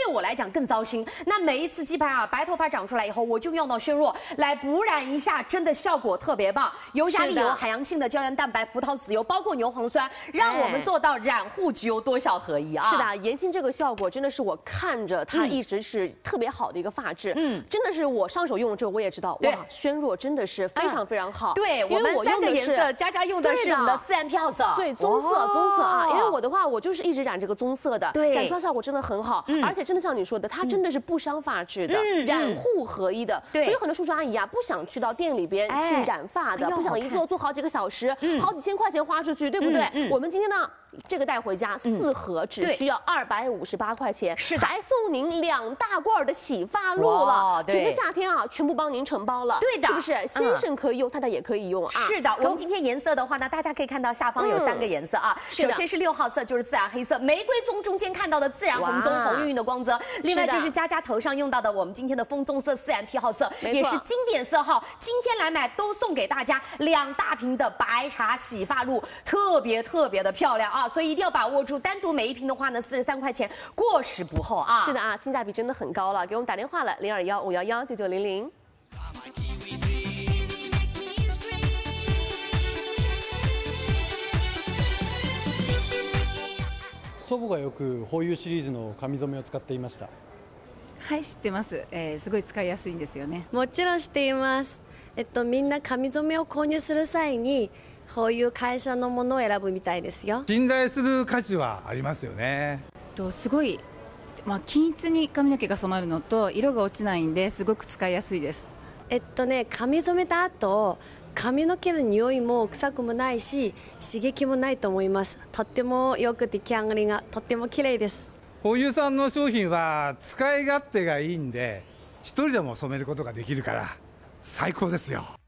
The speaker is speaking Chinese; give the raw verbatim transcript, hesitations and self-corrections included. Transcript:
我来讲更糟心。那每一次鸡排啊，白头发长出来以后，我就用到轩若来补染一下，真的效果特别棒。尤加利油、海洋性的胶原蛋白、葡萄籽油，包括牛磺酸，让我们做到染护焗油多效合一啊。 是的，颜菁这个效果真的是我看着它一直是特别好的一个发质。嗯，真的是我上手用了之后，我也知道，哇，轩若真的是非常非常好。 对，我们三个颜色，佳佳用的是我们的四 M P 号色， 对，棕色，棕色啊。因为我的话，我就是一直染这个棕色的， 对， 染出效果真的很好，而且真的像你说的，它真的是不伤发质的，染护合一的。 对， 所以很多叔叔阿姨啊，不想去到店里边去染发的，不想一做做好几个小时，好几千块钱花出去，对不对？我们今天呢，这个带回家四盒只需要二百五十八块钱， 是的， 还送您两大罐的洗发露了，整个夏天啊，全部帮您承包了， 对的， 是不是？先生可以用，太太也可以用啊。 是的，我们今天颜色的话呢，大家可以看到下方有三个颜色啊，首先是六号色，就是自然黑色，玫瑰棕中间看到的自然红棕，红晕晕的光泽。另外就是佳佳头上用到的我们今天的枫棕色四 M P 号色，也是经典色号。今天来买都送给大家两大瓶的白茶洗发露，特别特别的漂亮啊！所以一定要把握住，单独每一瓶的话呢，四十三块钱，过时不候啊！ 是的啊，性价比真的很高了，给我们打电话了，零二幺五幺幺九九零零。 祖母がよくホーユーシリーズの髪染めを使っていました。 はい、知ってます、えー、すごい使いやすいんですよね。 もちろん知っています。えっとみんな髪染めを購入する際にこういう会社のものを選ぶみたいですよ。 信頼する価値はありますよね。 とすごい、まあ、均一に髪の毛が染まるのと色が落ちないんですごく使いやすいです。 えっとね髪染めた後髪の毛の匂いも臭くもないし刺激もないと思います。とってもよく出来上がりがとっても綺麗です。 ホーユーさんの商品は使い勝手がいいんで一人でも染めることができるから最高ですよ。